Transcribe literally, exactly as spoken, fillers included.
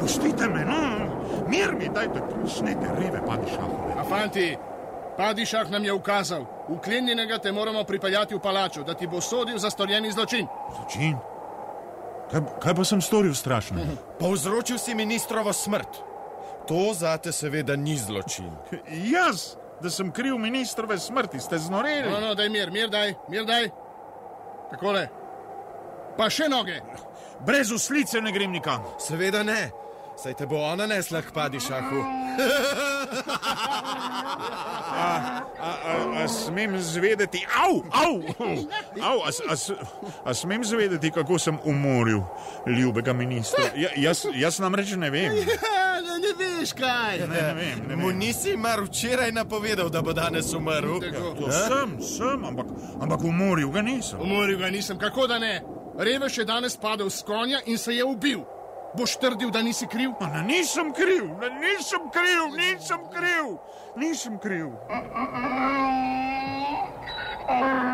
pustite me, no, mir mi dajte, snete reve, padišahove. A fanti, padišah nam je ukazal, uklenjenega te moramo pripeljati v palačo, da ti bo sodil za storjeni zločin. Zločin? Kaj, kaj pa sem storil strašno? Povzročil si ministrovo smrt. To zate seveda ni zločin. Jaz, da sem kriv ministrove smrti, ste znoreli? No, no, daj mir, mir daj, mir daj. Takole. Pa še noge. Brez uslice ne grem nikam. Seveda ne, saj te bo ona nesla k padišahu. A, a, a, a smem zvedeti, au, au, au, a, a, a smem zvedeti, kako sem umoril ljubega ministra? Ja, jaz, jaz namreč ne vem. Ja, ne veš kaj. Ne, ne vem, ne vem. Mu nisi mar včeraj napovedal, da bo danes umrl? To sem, sem, ampak, ampak umoril ga nisem. Umoril ga nisem, kako da ne? Revež je danes padel s konja in se je ubil. Boš trdil, da nisi kriv? Pa, nisem kriv, nisem kriv, nisem kriv, nisem kriv.